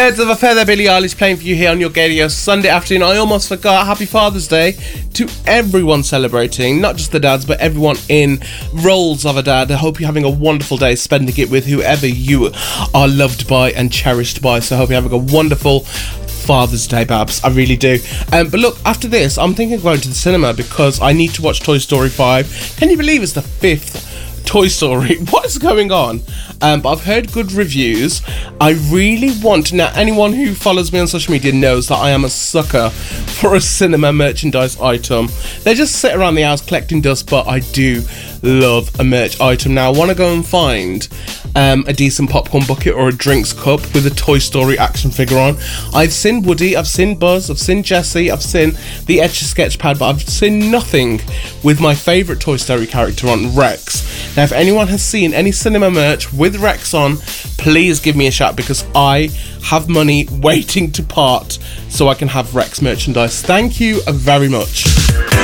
Birds of a Feather, Billie Eilish playing for you here on your radio Sunday afternoon. I almost forgot, happy Father's Day to everyone celebrating, not just the dads, but everyone in roles of a dad. I hope you're having a wonderful day spending it with whoever you are loved by and cherished by. So I hope you're having a wonderful Father's Day, Babs. I really do. But look, after this, I'm thinking of going to the cinema because I need to watch Toy Story 5. Can you believe it's the 5th Toy Story? What is going on? But I've heard good reviews. I really want to. Now, anyone who follows me on social media knows that I am a sucker for a cinema merchandise item. They just sit around the house collecting dust, but I do love a merch item. Now, I want to go and find a decent popcorn bucket or a drinks cup with a Toy Story action figure on. I've seen Woody, I've seen Buzz, I've seen Jessie, I've seen the Etch-a-Sketch pad, but I've seen nothing with my favourite Toy Story character on, Rex. Now, if anyone has seen any cinema merch with Rex on, please give me a shout because I have money waiting to part so I can have Rex merchandise. Thank you very much.